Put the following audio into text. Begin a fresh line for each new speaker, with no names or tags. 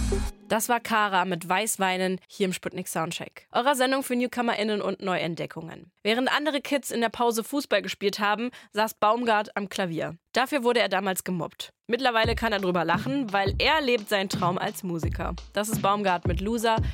Das war Kara mit Weißweinen hier im Sputnik Soundcheck. Eurer Sendung für NewcomerInnen und Neuentdeckungen. Während andere Kids in der Pause Fußball gespielt haben, saß Baumgart am Klavier. Dafür wurde er damals gemobbt. Mittlerweile kann er drüber lachen, weil er lebt seinen Traum als Musiker. Das ist Baumgart mit Loser,